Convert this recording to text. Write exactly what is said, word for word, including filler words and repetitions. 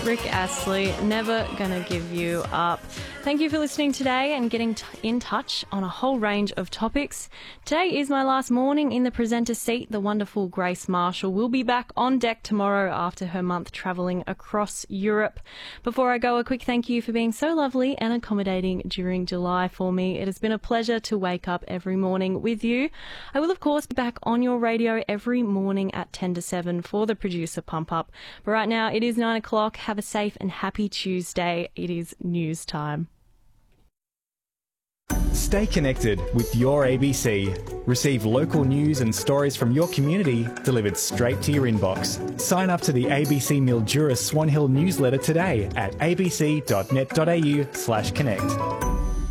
Rick Astley, Never Gonna Give You Up. Thank you for listening today and getting t- in touch on a whole range of topics. Today is my last morning in the presenter seat. The wonderful Grace Marshall will be back on deck tomorrow after her month travelling across Europe. Before I go, a quick thank you for being so lovely and accommodating during July for me. It has been a pleasure to wake up every morning with you. I will, of course, be back on your radio every morning at ten to seven for the producer pump up. But right now it is nine o'clock. Have a safe and happy Tuesday. It is news time. Stay connected with your A B C. Receive local news and stories from your community delivered straight to your inbox. Sign up to the A B C Mildura Swan Hill newsletter today at abc.net.au slash connect.